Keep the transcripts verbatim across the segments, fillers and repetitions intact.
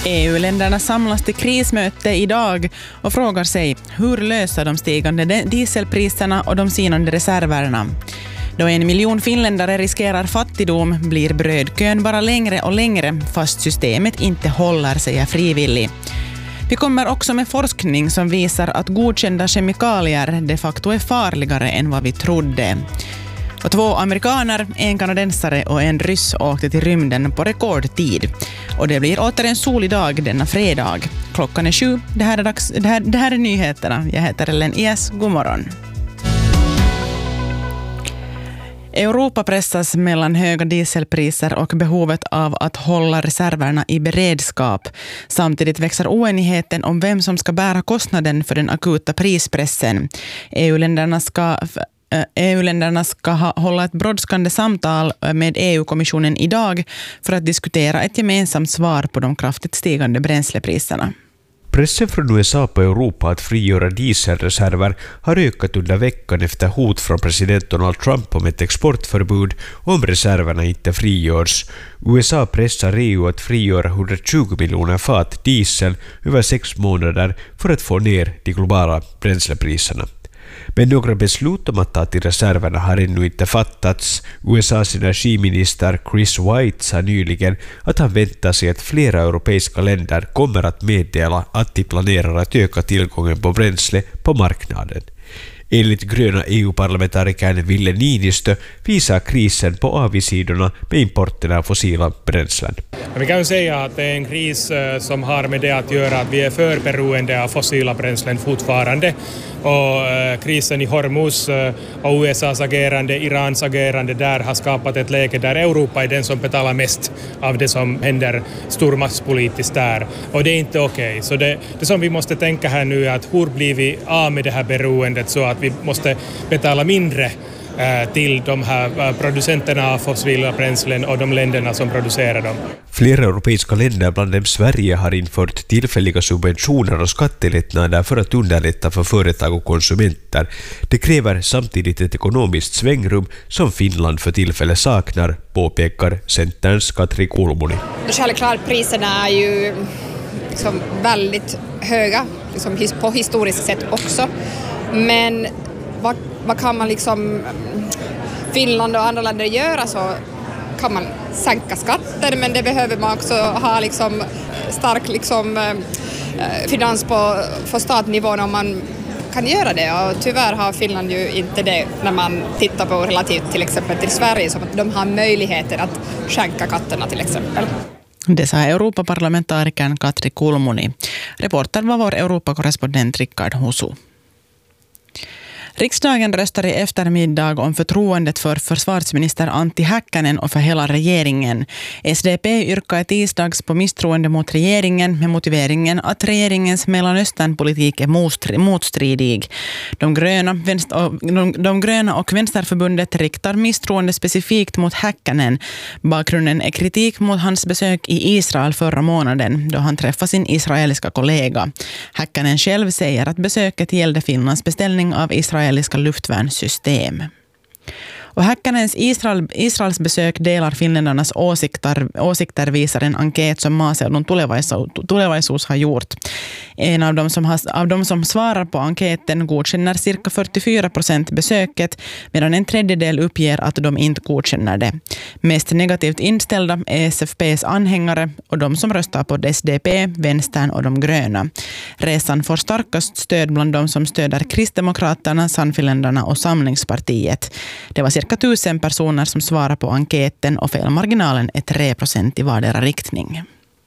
E U-länderna samlas till krismöte idag och frågar sig hur löser de stigande dieselpriserna och de sinande reserverna. Då en miljon finländare riskerar fattigdom blir brödkön bara längre och längre fast systemet inte håller sig frivillig. Vi kommer också med forskning som visar att godkända kemikalier de facto är farligare än vad vi trodde. Och två amerikaner, en kanadensare och en ryss åkte till rymden på rekordtid. Och det blir åter en solig dag denna fredag. Klockan är sju, det här är, dags, det här, det här är nyheterna. Jag heter Ellen Ies, god morgon. Europa pressas mellan höga dieselpriser och behovet av att hålla reserverna i beredskap. Samtidigt växer oenigheten om vem som ska bära kostnaden för den akuta prispressen. E U-länderna ska... E U-länderna ska ha, hålla ett brådskande samtal med E U-kommissionen idag för att diskutera ett gemensamt svar på de kraftigt stigande bränslepriserna. Pressen från U S A på Europa att frigöra dieselreserver har ökat under veckan efter hot från president Donald Trump om ett exportförbud om reserverna inte frigörs. U S A pressar E U att frigöra hundratjugo miljoner fat diesel över sex månader för att få ner de globala bränslepriserna. Men några beslut om att ta till reserverna har ännu inte fattats. U S A:s energiminister Chris White sa nyligen att han väntar sig att flera europeiska länder kommer att meddela att de planerar att öka tillgången på bränsle på marknaden. Enligt gröna E U-parlamentarikern Ville Niinistö visar krisen på avigsidorna med importen av fossila bränslen. Vi kan ju säga att det är en kris som har med det att göra att vi är för beroende av fossila bränslen fortfarande. Och krisen i Hormuz och U S A:s agerande, Irans agerande där har skapat ett läge där Europa är den som betalar mest av det som händer stormaktspolitiskt där. Och det är inte okej. Okay. Så det, det som vi måste tänka här nu är att hur blir vi av med det här beroendet så att vi måste betala mindre till de här producenterna av fossila bränslen och de länderna som producerar dem. Flera europeiska länder, bland dem Sverige, har infört tillfälliga subventioner och skattelättnader för att underlätta för företag och konsumenter. Det kräver samtidigt ett ekonomiskt svängrum som Finland för tillfället saknar, påpekar Centerns Katri Kulmuni. Självklart priserna är ju liksom väldigt höga liksom på historiskt sätt också. Men vad Vad kan man liksom Finland och andra länder göra, så kan man sänka skatter, men det behöver man också ha liksom stark liksom finans på för statnivån om man kan göra det, och tyvärr har Finland ju inte det när man tittar på relativt till exempel till Sverige, som att de har möjligheter att skänka skatterna till exempel. Det sa Europaparlamentarikern Katri Kulmuni. Reporter var vår Europakorrespondent Rickard Husu. Riksdagen röstar i eftermiddag om förtroendet för försvarsminister Antti Häkkänen och för hela regeringen. S D P yrkar tisdags på misstroende mot regeringen med motiveringen att regeringens Mellanösternpolitik är motstridig. De gröna, de, de gröna och Vänsterförbundet riktar misstroende specifikt mot Häkkänen. Bakgrunden är kritik mot hans besök i Israel förra månaden då han träffade sin israeliska kollega. Häkkänen själv säger att besöket gällde Finlands beställning av Israel israeliska luftvärnssystem. Och Häkkänens Israel, Israels besök delar finländarnas åsikter, åsikter visar en enkät som Maaseudun tulevaisuus, tulevaisuus har gjort. En av dem, som har, av dem som svarar på enkäten godkänner cirka fyrtiofyra procent besöket, medan en tredjedel uppger att de inte godkänner det. Mest negativt inställda är S F P:s anhängare och de som röstar på S D P, Vänstern och de gröna. Resan får starkast stöd bland de som stöder Kristdemokraterna, Sannfinländarna och Samlingspartiet. Det var cirka tusen personer som svarar på enkäten och felmarginalen är tre procent i vardera riktning.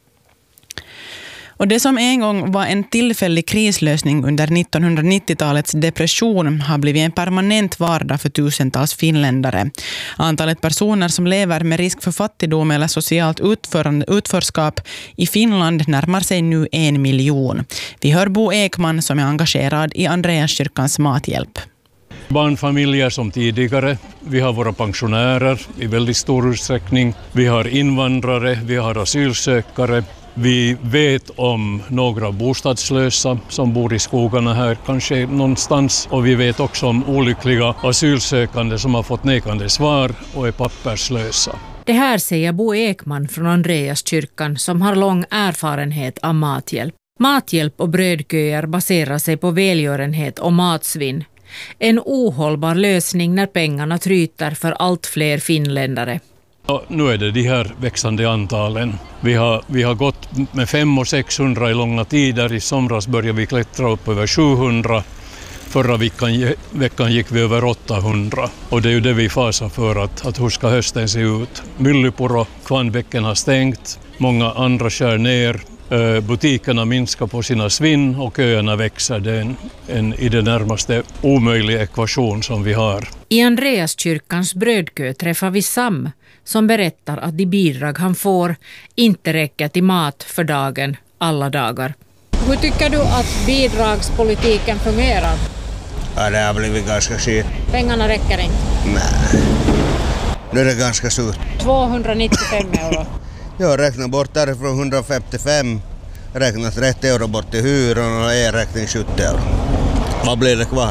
Och det som en gång var en tillfällig krislösning under nittonhundranittiotalets depression har blivit en permanent vardag för tusentals finländare. Antalet personer som lever med risk för fattigdom eller socialt utförskap i Finland närmar sig nu en miljon. Vi hör Bo Ekman som är engagerad i Andreaskyrkans mathjälp. Barnfamiljer som tidigare, vi har våra pensionärer i väldigt stor utsträckning, vi har invandrare, vi har asylsökare. Vi vet om några bostadslösa som bor i skogarna här kanske någonstans, och vi vet också om olyckliga asylsökande som har fått nekande svar och är papperslösa. Det här säger Bo Ekman från Andreaskyrkan som har lång erfarenhet av mathjälp. Mathjälp och brödköer baserar sig på välgörenhet och matsvinn. En ohållbar lösning när pengarna tryter för allt fler finländare. Ja, nu är det de här växande antalen. Vi har, vi har gått med fem och sexhundra i långa tider. I somras började vi klättra upp över sjuhundra. Förra veckan, veckan gick vi över åttahundra. Och det är ju det vi fasar för, att, att hur ska hösten se ut. Myllypuro, Kvarnbäcken har stängt. Många andra skär ner. Butikerna minskar på sina svinn och köerna växer. Det är en, en i det närmaste omöjlig ekvation som vi har. I Andreaskyrkans brödkö träffar vi Sam som berättar att de bidrag han får inte räcker till mat för dagen alla dagar. Hur tycker du att bidragspolitiken fungerar? Ja, det har blivit ganska skit. Pengarna räcker inte? Nej, nu är det ganska surt. tvåhundranittiofem euro. Jag räknar bort därifrån hundrafemtiofem, räknar trettio euro bort till hyran och e-räkning sjuttio euro. Vad blir det kvar?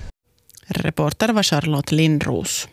Reporter var Charlotte Lindros.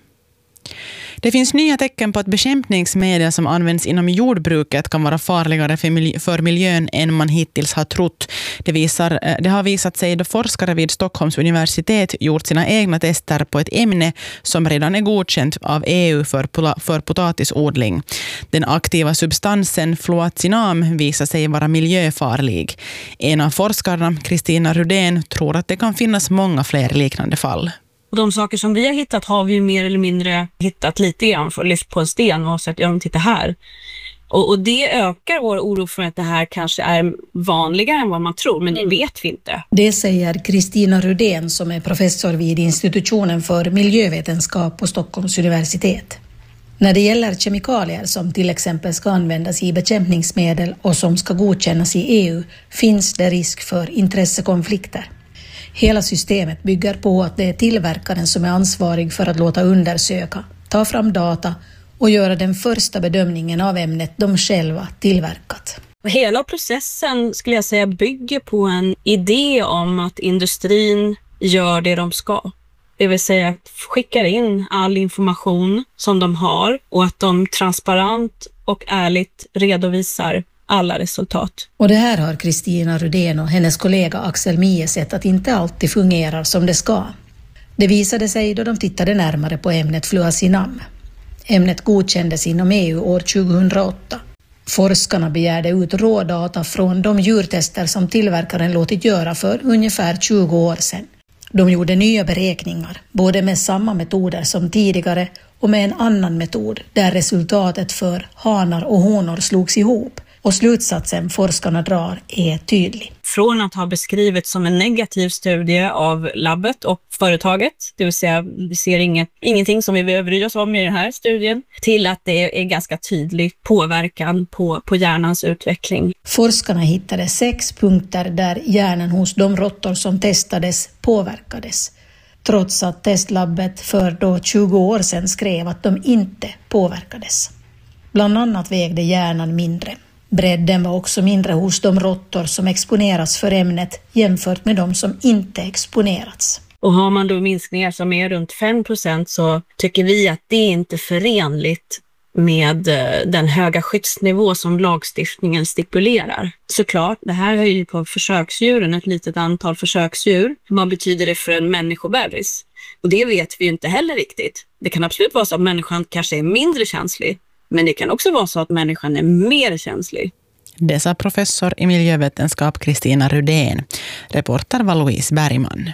Det finns nya tecken på att bekämpningsmedel som används inom jordbruket kan vara farligare för miljön än man hittills har trott. Det, visar, det har visat sig då forskare vid Stockholms universitet gjort sina egna tester på ett ämne som redan är godkänt av E U för, för potatisodling. Den aktiva substansen fluocinam visar sig vara miljöfarlig. En av forskarna, Kristina Rudén, tror att det kan finnas många fler liknande fall. Och de saker som vi har hittat har vi ju mer eller mindre hittat lite grann för att lyfta på en sten och sagt, ja men titta här. Och, och det ökar vår oro för att det här kanske är vanligare än vad man tror, men det vet vi inte. Det säger Kristina Rudén som är professor vid institutionen för miljövetenskap på Stockholms universitet. När det gäller kemikalier som till exempel ska användas i bekämpningsmedel och som ska godkännas i E U finns det risk för intressekonflikter. Hela systemet bygger på att det är tillverkaren som är ansvarig för att låta undersöka, ta fram data och göra den första bedömningen av ämnet de själva tillverkat. Hela processen skulle jag säga bygger på en idé om att industrin gör det de ska. Det vill säga skickar in all information som de har och att de transparent och ärligt redovisar alla resultat. Och det här har Kristina Rudén och hennes kollega Axel Mie sett att inte alltid fungerar som det ska. Det visade sig då de tittade närmare på ämnet fluocinam. Ämnet godkändes inom E U år tjugohundraåtta. Forskarna begärde ut rådata från de djurtester som tillverkaren låtit göra för ungefär tjugo år sedan. De gjorde nya beräkningar, både med samma metoder som tidigare och med en annan metod där resultatet för hanar och honor slogs ihop. Och slutsatsen forskarna drar är tydlig. Från att ha beskrivit som en negativ studie av labbet och företaget, det vill säga vi ser inget, ingenting som vi behöver bry oss om i den här studien, till att det är ganska tydlig påverkan på, på hjärnans utveckling. Forskarna hittade sex punkter där hjärnan hos de råttor som testades påverkades, trots att testlabbet för då tjugo år sedan skrev att de inte påverkades. Bland annat vägde hjärnan mindre. Bredden var också mindre hos de råttor som exponeras för ämnet jämfört med de som inte exponerats. Och har man då minskningar som är runt fem procent så tycker vi att det är inte förenligt med den höga skyddsnivå som lagstiftningen stipulerar. Såklart, det här är ju på försöksdjuren, ett litet antal försöksdjur. Vad betyder det för en människobebis? Och det vet vi ju inte heller riktigt. Det kan absolut vara så att människan kanske är mindre känslig. Men det kan också vara så att människan är mer känslig. Det sa professor i miljövetenskap Kristina Rudén. Reporter var Louise Bergman.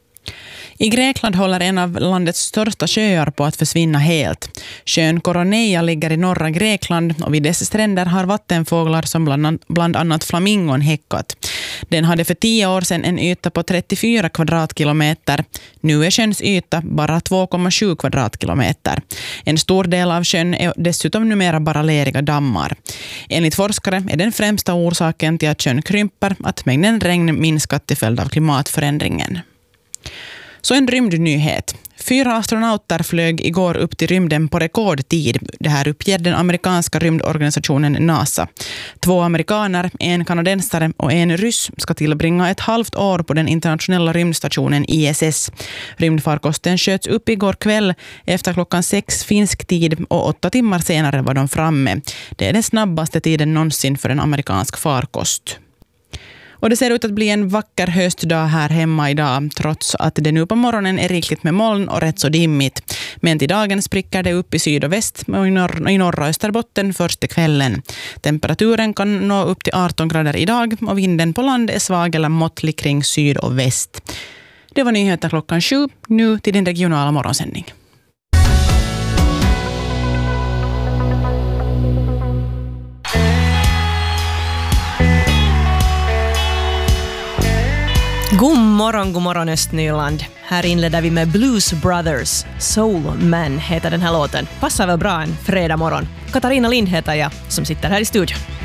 I Grekland håller en av landets största sjöar på att försvinna helt. Sjön Koroneia ligger i norra Grekland och vid dess stränder har vattenfåglar som bland, bland annat flamingon häckat. Den hade för tio år sedan en yta på trettiofyra kvadratkilometer. Nu är sjöns yta bara två komma sju kvadratkilometer. En stor del av sjön är dessutom numera bara leriga dammar. Enligt forskare är den främsta orsaken till att sjön krymper att mängden regn minskat till följd av klimatförändringen. Så en rymdnyhet. Fyra astronauter flög igår upp till rymden på rekordtid. Det här uppger den amerikanska rymdorganisationen NASA. Två amerikaner, en kanadensare och en ryss ska tillbringa ett halvt år på den internationella rymdstationen I S S. Rymdfarkosten sköts upp igår kväll efter klockan sex finsk tid och åtta timmar senare var de framme. Det är den snabbaste tiden någonsin för en amerikansk farkost. Och det ser ut att bli en vacker höstdag här hemma idag, trots att det nu på morgonen är rikligt med moln och rätt så dimmigt. Men till dagen spricker det upp i syd och väst och i, norr, i norra Österbotten först till kvällen. Temperaturen kan nå upp till arton grader idag och vinden på land är svag eller måttlig kring syd och väst. Det var nyheter klockan sju, nu till din regionala morgonsändning. God morgon, god morgon Östnyland. Här inleder vi med Blues Brothers. Soul Man heter den här låten. Passar väl bra en fredag morgon. Katarina Lind heter jag som sitter här i studion.